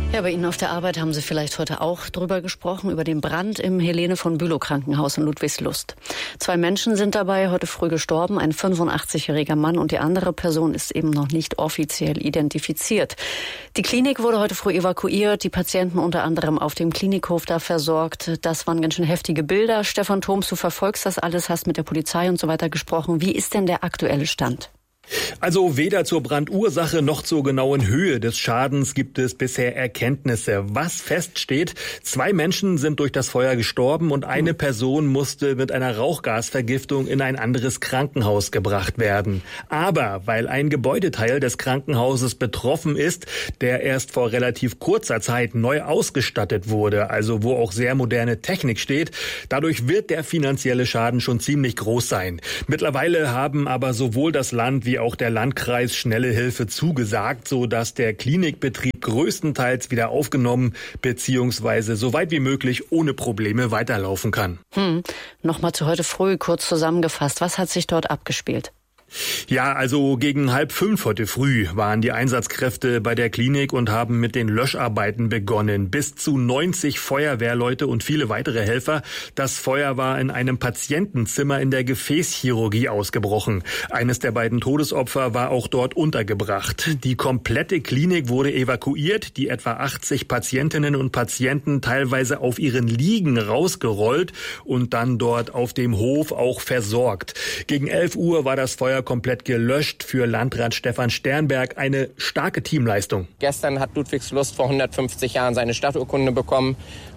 Ja, bei Ihnen auf der Arbeit haben Sie vielleicht heute auch drüber gesprochen, über den Brand im Helene von Bülow Krankenhaus in Ludwigslust. 2 Menschen sind dabei heute früh gestorben, ein 85-jähriger Mann, und die andere Person ist eben noch nicht offiziell identifiziert. Die Klinik wurde heute früh evakuiert, die Patienten unter anderem auf dem Klinikhof da versorgt. Das waren ganz schön heftige Bilder. Stefan Thoms, du verfolgst das alles, hast mit der Polizei und so weiter gesprochen. Wie ist denn der aktuelle Stand? Also weder zur Brandursache noch zur genauen Höhe des Schadens gibt es bisher Erkenntnisse. Was feststeht: 2 Menschen sind durch das Feuer gestorben und eine Person musste mit einer Rauchgasvergiftung in ein anderes Krankenhaus gebracht werden. Aber weil ein Gebäudeteil des Krankenhauses betroffen ist, der erst vor relativ kurzer Zeit neu ausgestattet wurde, also wo auch sehr moderne Technik steht, dadurch wird der finanzielle Schaden schon ziemlich groß sein. Mittlerweile haben aber sowohl das Land wie auch der Landkreis schnelle Hilfe zugesagt, so dass der Klinikbetrieb größtenteils wieder aufgenommen bzw. so weit wie möglich ohne Probleme weiterlaufen kann. Nochmal zu heute früh kurz zusammengefasst. Was hat sich dort abgespielt? Ja, also gegen 4:30 heute früh waren die Einsatzkräfte bei der Klinik und haben mit den Löscharbeiten begonnen. Bis zu 90 Feuerwehrleute und viele weitere Helfer. Das Feuer war in einem Patientenzimmer in der Gefäßchirurgie ausgebrochen. Eines der beiden Todesopfer war auch dort untergebracht. Die komplette Klinik wurde evakuiert, die etwa 80 Patientinnen und Patienten teilweise auf ihren Liegen rausgerollt und dann dort auf dem Hof auch versorgt. Gegen 11 Uhr war das Feuer komplett gelöscht. Für Landrat Stefan Sternberg eine starke Teamleistung. Gestern hat Ludwigslust vor 150 Jahren seine Stadturkunde bekommen.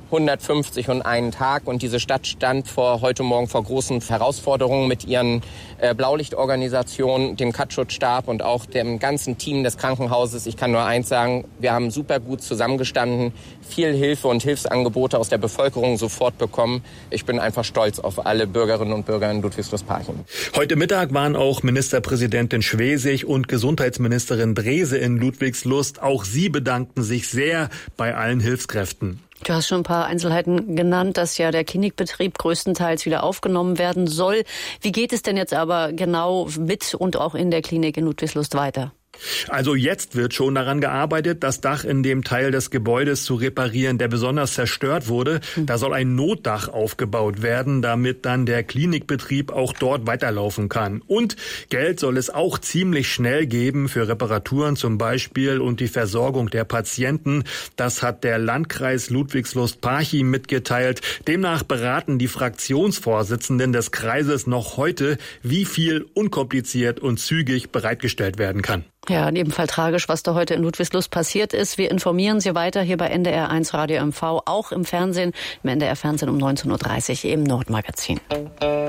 150 und einen Tag, und diese Stadt stand heute Morgen vor großen Herausforderungen mit ihren Blaulichtorganisationen, dem Katzschutzstab und auch dem ganzen Team des Krankenhauses. Ich kann nur eins sagen: Wir haben super gut zusammengestanden, viel Hilfe und Hilfsangebote aus der Bevölkerung sofort bekommen. Ich bin einfach stolz auf alle Bürgerinnen und Bürger in Ludwigslust-Parchim. Heute Mittag waren auch Ministerpräsidentin Schwesig und Gesundheitsministerin Drese in Ludwigslust. Auch sie bedankten sich sehr bei allen Hilfskräften. Du hast schon ein paar Einzelheiten genannt, dass ja der Klinikbetrieb größtenteils wieder aufgenommen werden soll. Wie geht es denn jetzt aber genau mit und auch in der Klinik in Ludwigslust weiter? Also jetzt wird schon daran gearbeitet, das Dach in dem Teil des Gebäudes zu reparieren, der besonders zerstört wurde. Da soll ein Notdach aufgebaut werden, damit dann der Klinikbetrieb auch dort weiterlaufen kann. Und Geld soll es auch ziemlich schnell geben für Reparaturen zum Beispiel und die Versorgung der Patienten. Das hat der Landkreis Ludwigslust-Parchim mitgeteilt. Demnach beraten die Fraktionsvorsitzenden des Kreises noch heute, wie viel unkompliziert und zügig bereitgestellt werden kann. Ja, in jedem Fall tragisch, was da heute in Ludwigslust passiert ist. Wir informieren Sie weiter hier bei NDR1 Radio MV, auch im Fernsehen, im NDR-Fernsehen um 19:30 Uhr im Nordmagazin.